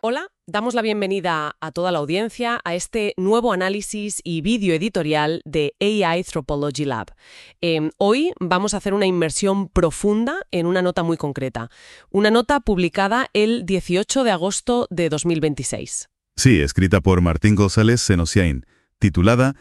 Hola, damos la bienvenida a toda la audiencia a este nuevo análisis y vídeo editorial de AI Anthropology Lab. Hoy vamos a hacer una inmersión profunda en una nota muy concreta, una nota publicada el 18 de agosto de 2026. Sí, escrita por Martín González Senosiain, titulada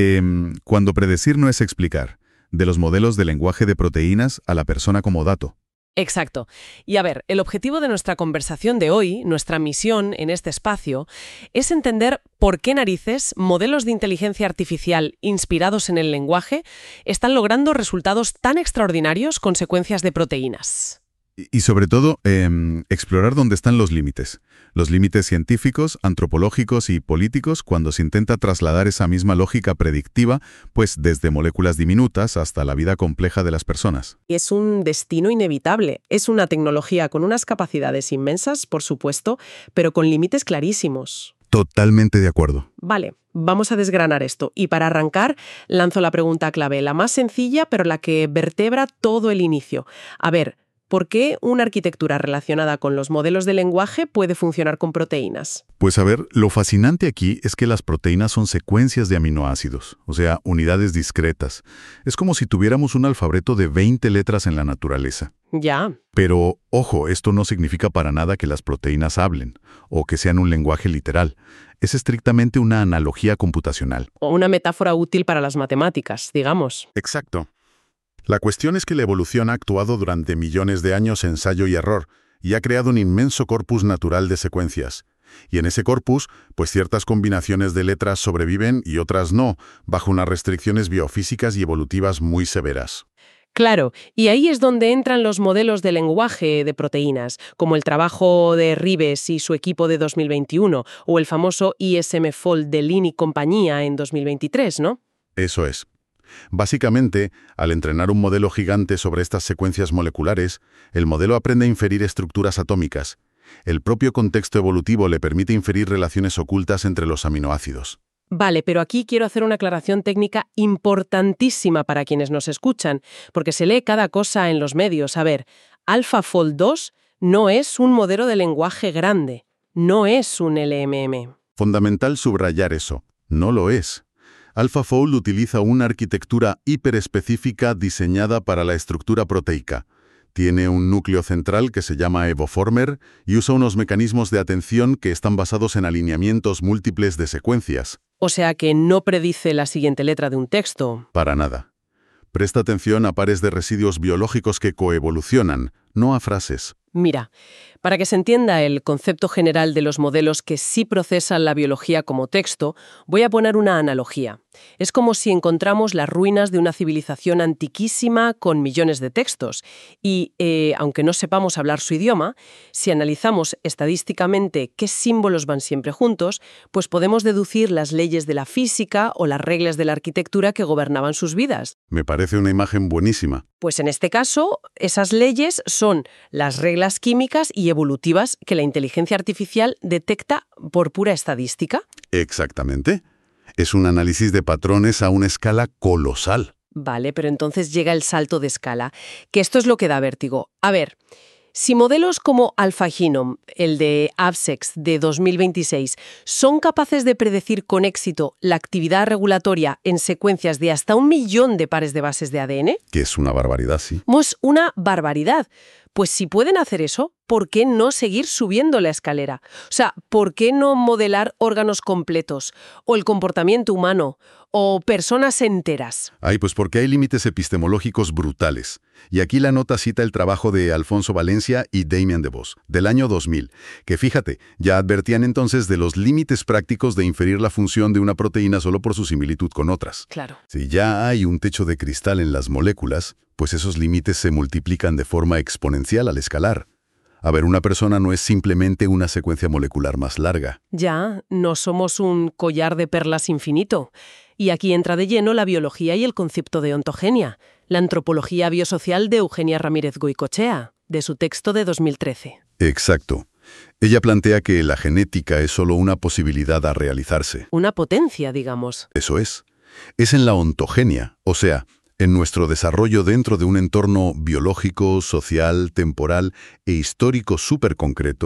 Cuando predecir no es explicar, de los modelos de lenguaje de proteínas a la persona como dato. Exacto. Y a ver, el objetivo de nuestra conversación de hoy, nuestra misión en este espacio, es entender por qué narices modelos de inteligencia artificial inspirados en el lenguaje están logrando resultados tan extraordinarios con secuencias de proteínas. Y sobre todo, explorar dónde están los límites científicos, antropológicos y políticos cuando se intenta trasladar esa misma lógica predictiva, pues desde moléculas diminutas hasta la vida compleja de las personas. Es un destino inevitable. Es una tecnología con unas capacidades inmensas, por supuesto, pero con límites clarísimos. Totalmente de acuerdo. Vale, vamos a desgranar esto. Y para arrancar, lanzo la pregunta clave, la más sencilla, pero la que vertebra todo el inicio. A ver, ¿por qué una arquitectura relacionada con los modelos de lenguaje puede funcionar con proteínas? Pues a ver, lo fascinante aquí es que las proteínas son secuencias de aminoácidos, o sea, unidades discretas. Es como si tuviéramos un alfabeto de 20 letras en la naturaleza. Ya. Pero, ojo, esto no significa para nada que las proteínas hablen, o que sean un lenguaje literal. Es estrictamente una analogía computacional. O una metáfora útil para las matemáticas, digamos. Exacto. La cuestión es que la evolución ha actuado durante millones de años ensayo y error, y ha creado un inmenso corpus natural de secuencias. Y en ese corpus, pues ciertas combinaciones de letras sobreviven y otras no, bajo unas restricciones biofísicas y evolutivas muy severas. Claro, y ahí es donde entran los modelos de lenguaje de proteínas, como el trabajo de Ribes y su equipo de 2021, o el famoso ISM-Fold de Lin y compañía en 2023, ¿no? Eso es. Básicamente, al entrenar un modelo gigante sobre estas secuencias moleculares, el modelo aprende a inferir estructuras atómicas. El propio contexto evolutivo le permite inferir relaciones ocultas entre los aminoácidos. Vale, pero aquí quiero hacer una aclaración técnica importantísima para quienes nos escuchan, porque se lee cada cosa en los medios. A ver, AlphaFold 2 no es un modelo de lenguaje grande, no es un LMM. Fundamental subrayar eso. No lo es. AlphaFold utiliza una arquitectura hiperespecífica diseñada para la estructura proteica. Tiene un núcleo central que se llama Evoformer y usa unos mecanismos de atención que están basados en alineamientos múltiples de secuencias. O sea que no predice la siguiente letra de un texto. Para nada. Presta atención a pares de residuos biológicos que coevolucionan, no a frases. Mira, para que se entienda el concepto general de los modelos que sí procesan la biología como texto, voy a poner una analogía. Es como si encontramos las ruinas de una civilización antiquísima con millones de textos y, aunque no sepamos hablar su idioma, si analizamos estadísticamente qué símbolos van siempre juntos, pues podemos deducir las leyes de la física o las reglas de la arquitectura que gobernaban sus vidas. Me parece una imagen buenísima. Pues en este caso, esas leyes son las reglas químicas y evolutivas que la inteligencia artificial detecta por pura estadística. Exactamente. Es un análisis de patrones a una escala colosal. Vale, pero entonces llega el salto de escala, que esto es lo que da vértigo. A ver, si modelos como AlphaGenome, el de Abscex de 2026, son capaces de predecir con éxito la actividad regulatoria en secuencias de hasta 1 millón de pares de bases de ADN... Que es una barbaridad, sí. Es una barbaridad. Pues si pueden hacer eso, ¿por qué no seguir subiendo la escalera? O sea, ¿por qué no modelar órganos completos? O el comportamiento humano, o personas enteras. Pues porque hay límites epistemológicos brutales. Y aquí la nota cita el trabajo de Alfonso Valencia y Damien DeVos, del año 2000, que fíjate, ya advertían entonces de los límites prácticos de inferir la función de una proteína solo por su similitud con otras. Claro. Si ya hay un techo de cristal en las moléculas, pues esos límites se multiplican de forma exponencial al escalar. A ver, una persona no es simplemente una secuencia molecular más larga. Ya, no somos un collar de perlas infinito. Y aquí entra de lleno la biología y el concepto de ontogenia, la antropología biosocial de Eugenia Ramírez Goicoechea, de su texto de 2013. Exacto. Ella plantea que la genética es solo una posibilidad a realizarse. Una potencia, digamos. Eso es. Es en la ontogenia, o sea, en nuestro desarrollo dentro de un entorno biológico, social, temporal e histórico súper concreto,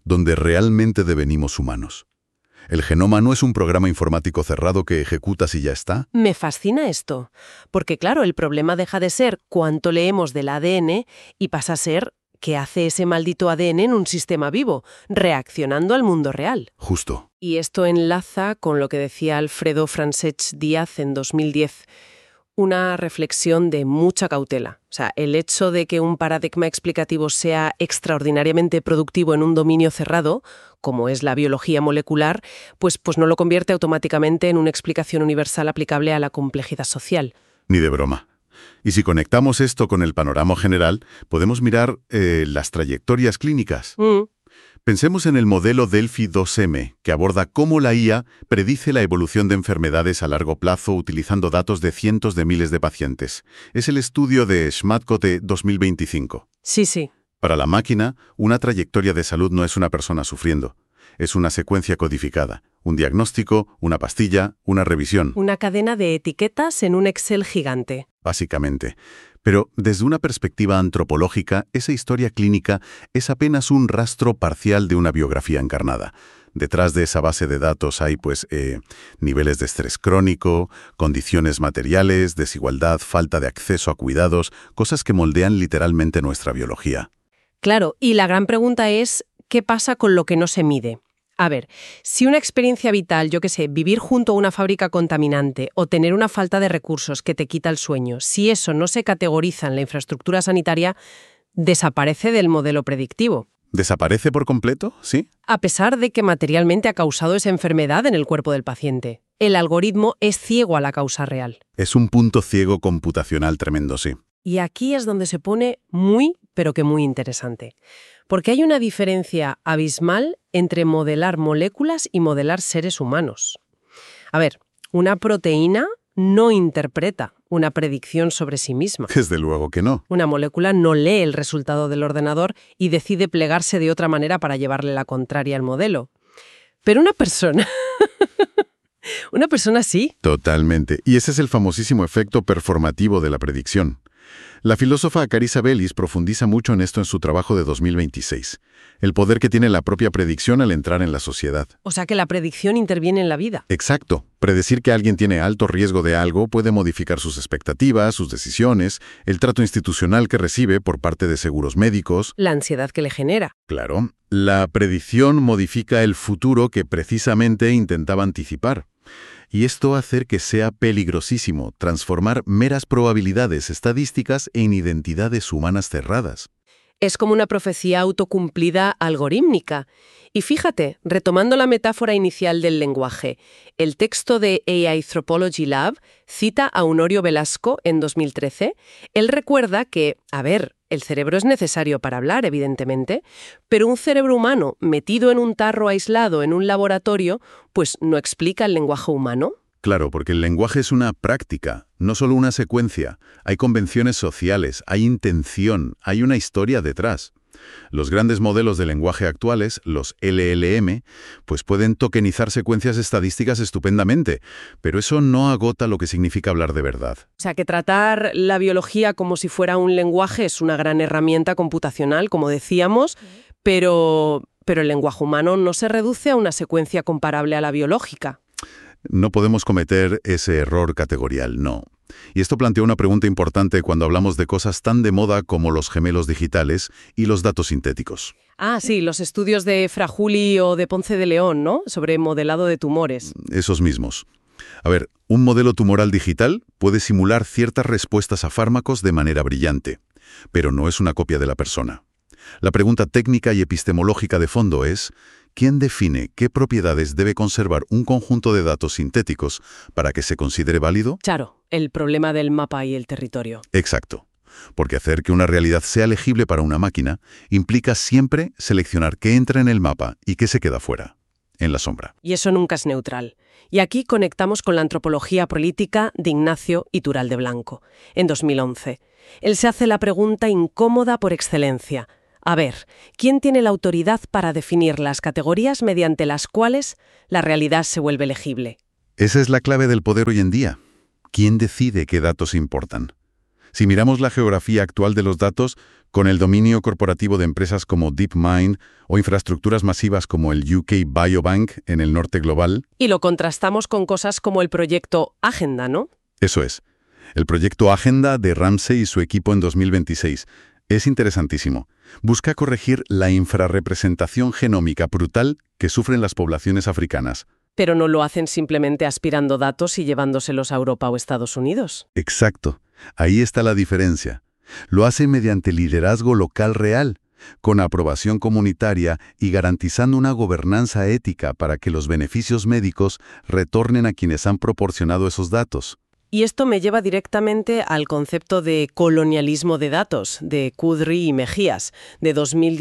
donde realmente devenimos humanos. El genoma no es un programa informático cerrado que ejecutas y ya está. Me fascina esto, porque claro, el problema deja de ser cuánto leemos del ADN y pasa a ser qué hace ese maldito ADN en un sistema vivo, reaccionando al mundo real. Justo. Y esto enlaza con lo que decía Alfredo Francesc Díaz en 2010, una reflexión de mucha cautela. O sea, el hecho de que un paradigma explicativo sea extraordinariamente productivo en un dominio cerrado, como es la biología molecular, pues no lo convierte automáticamente en una explicación universal aplicable a la complejidad social. Ni de broma. Y si conectamos esto con el panorama general, podemos mirar las trayectorias clínicas. Pensemos en el modelo Delphi 2M, que aborda cómo la IA predice la evolución de enfermedades a largo plazo utilizando datos de cientos de miles de pacientes. Es el estudio de Schmatko de 2025. Sí. Para la máquina, una trayectoria de salud no es una persona sufriendo. Es una secuencia codificada, un diagnóstico, una pastilla, una revisión. Una cadena de etiquetas en un Excel gigante. Básicamente. Pero desde una perspectiva antropológica, esa historia clínica es apenas un rastro parcial de una biografía encarnada. Detrás de esa base de datos hay, niveles de estrés crónico, condiciones materiales, desigualdad, falta de acceso a cuidados, cosas que moldean literalmente nuestra biología. Claro, y la gran pregunta es, ¿qué pasa con lo que no se mide? A ver, si una experiencia vital, yo qué sé, vivir junto a una fábrica contaminante o tener una falta de recursos que te quita el sueño, si eso no se categoriza en la infraestructura sanitaria, desaparece del modelo predictivo. ¿Desaparece por completo? ¿Sí? A pesar de que materialmente ha causado esa enfermedad en el cuerpo del paciente. El algoritmo es ciego a la causa real. Es un punto ciego computacional tremendo, sí. Y aquí es donde se pone muy, pero que muy interesante. Porque hay una diferencia abismal entre modelar moléculas y modelar seres humanos. A ver, una proteína no interpreta una predicción sobre sí misma. Desde luego que no. Una molécula no lee el resultado del ordenador y decide plegarse de otra manera para llevarle la contraria al modelo. Pero una persona... una persona sí. Totalmente. Y ese es el famosísimo efecto performativo de la predicción. La filósofa Carissa Bellis profundiza mucho en esto en su trabajo de 2026. El poder que tiene la propia predicción al entrar en la sociedad. O sea que la predicción interviene en la vida. Exacto. Predecir que alguien tiene alto riesgo de algo puede modificar sus expectativas, sus decisiones, el trato institucional que recibe por parte de seguros médicos. La ansiedad que le genera. Claro. La predicción modifica el futuro que precisamente intentaba anticipar. Y esto hace que sea peligrosísimo transformar meras probabilidades estadísticas en identidades humanas cerradas. Es como una profecía autocumplida algorítmica. Y fíjate, retomando la metáfora inicial del lenguaje, el texto de AI Anthropology Lab cita a Honorio Velasco en 2013. Él recuerda que, el cerebro es necesario para hablar, evidentemente, pero un cerebro humano metido en un tarro aislado en un laboratorio, pues no explica el lenguaje humano. Claro, porque el lenguaje es una práctica, no solo una secuencia. Hay convenciones sociales, hay intención, hay una historia detrás. Los grandes modelos de lenguaje actuales, los LLM, pues pueden tokenizar secuencias estadísticas estupendamente, pero eso no agota lo que significa hablar de verdad. O sea, que tratar la biología como si fuera un lenguaje es una gran herramienta computacional, como decíamos, pero el lenguaje humano no se reduce a una secuencia comparable a la biológica. No podemos cometer ese error categorial, no. Y esto plantea una pregunta importante cuando hablamos de cosas tan de moda como los gemelos digitales y los datos sintéticos. Ah, sí, los estudios de Frajuli o de Ponce de León, ¿no? Sobre modelado de tumores. Esos mismos. A ver, un modelo tumoral digital puede simular ciertas respuestas a fármacos de manera brillante, pero no es una copia de la persona. La pregunta técnica y epistemológica de fondo es: ¿quién define qué propiedades debe conservar un conjunto de datos sintéticos para que se considere válido? Claro, el problema del mapa y el territorio. Exacto. Porque hacer que una realidad sea legible para una máquina implica siempre seleccionar qué entra en el mapa y qué se queda fuera, en la sombra. Y eso nunca es neutral. Y aquí conectamos con la antropología política de Ignacio Iturralde Blanco, en 2011. Él se hace la pregunta incómoda por excelencia. A ver, ¿quién tiene la autoridad para definir las categorías mediante las cuales la realidad se vuelve legible? Esa es la clave del poder hoy en día. ¿Quién decide qué datos importan? Si miramos la geografía actual de los datos, con el dominio corporativo de empresas como DeepMind o infraestructuras masivas como el UK Biobank en el norte global. Y lo contrastamos con cosas como el proyecto Agenda, ¿no? Eso es. El proyecto Agenda de Ramsey y su equipo en 2026 es interesantísimo. Busca corregir la infrarrepresentación genómica brutal que sufren las poblaciones africanas. Pero no lo hacen simplemente aspirando datos y llevándoselos a Europa o Estados Unidos. Exacto. Ahí está la diferencia. Lo hace mediante liderazgo local real, con aprobación comunitaria y garantizando una gobernanza ética para que los beneficios médicos retornen a quienes han proporcionado esos datos. Y esto me lleva directamente al concepto de colonialismo de datos, de Kudry y Mejías, de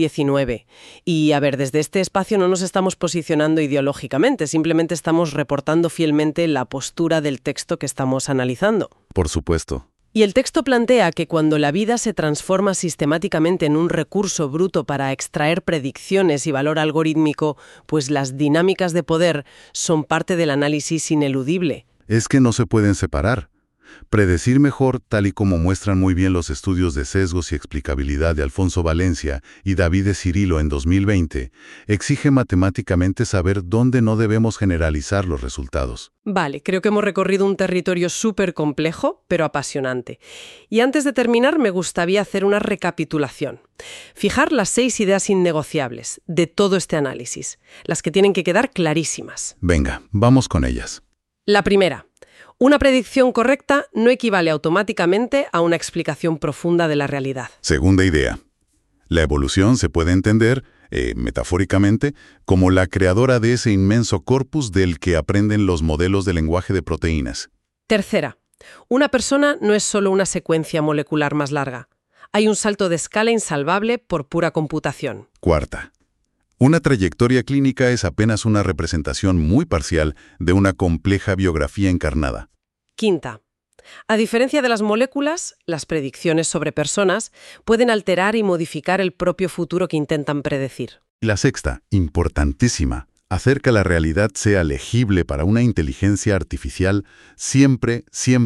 2019. Y, a ver, desde este espacio no nos estamos posicionando ideológicamente, simplemente estamos reportando fielmente la postura del texto que estamos analizando. Por supuesto. Y el texto plantea que cuando la vida se transforma sistemáticamente en un recurso bruto para extraer predicciones y valor algorítmico, pues las dinámicas de poder son parte del análisis ineludible. Es que no se pueden separar. Predecir mejor, tal y como muestran muy bien los estudios de sesgos y explicabilidad de Alfonso Valencia y David Cirilo en 2020, exige matemáticamente saber dónde no debemos generalizar los resultados. Vale, creo que hemos recorrido un territorio súper complejo, pero apasionante. Y antes de terminar, me gustaría hacer una recapitulación. Fijar las 6 ideas innegociables de todo este análisis, las que tienen que quedar clarísimas. Venga, vamos con ellas. La primera. Una predicción correcta no equivale automáticamente a una explicación profunda de la realidad. Segunda idea. La evolución se puede entender, metafóricamente, como la creadora de ese inmenso corpus del que aprenden los modelos de lenguaje de proteínas. Tercera. Una persona no es solo una secuencia molecular más larga. Hay un salto de escala insalvable por pura computación. Cuarta. Una trayectoria clínica es apenas una representación muy parcial de una compleja biografía encarnada. Quinta. A diferencia de las moléculas, las predicciones sobre personas pueden alterar y modificar el propio futuro que intentan predecir. Y la sexta, importantísima, hacer que la realidad sea legible para una inteligencia artificial siempre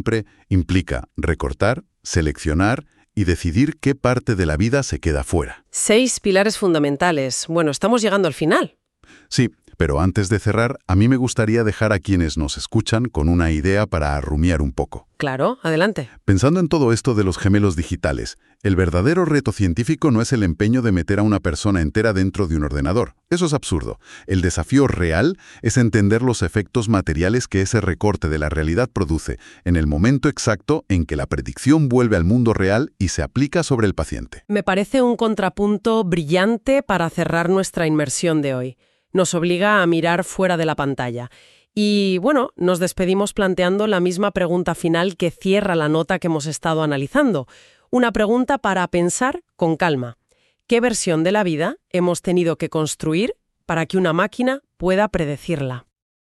implica recortar, seleccionar y decidir qué parte de la vida se queda fuera. 6 pilares fundamentales. Bueno, estamos llegando al final. Sí, pero antes de cerrar, a mí me gustaría dejar a quienes nos escuchan con una idea para arrumiar un poco. Claro, adelante. Pensando en todo esto de los gemelos digitales, el verdadero reto científico no es el empeño de meter a una persona entera dentro de un ordenador. Eso es absurdo. El desafío real es entender los efectos materiales que ese recorte de la realidad produce en el momento exacto en que la predicción vuelve al mundo real y se aplica sobre el paciente. Me parece un contrapunto brillante para cerrar nuestra inmersión de hoy. Nos obliga a mirar fuera de la pantalla. Y, bueno, nos despedimos planteando la misma pregunta final que cierra la nota que hemos estado analizando. Una pregunta para pensar con calma. ¿Qué versión de la vida hemos tenido que construir para que una máquina pueda predecirla?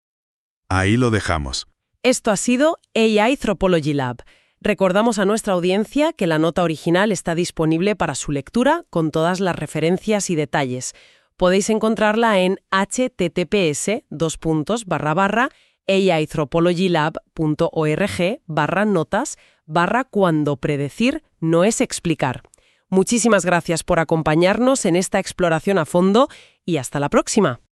Ahí lo dejamos. Esto ha sido AI Anthropology Lab. Recordamos a nuestra audiencia que la nota original está disponible para su lectura con todas las referencias y detalles. Podéis encontrarla en https://aianthropologylab.org/notas/cuando predecir no es explicar. Muchísimas gracias por acompañarnos en esta exploración a fondo y hasta la próxima.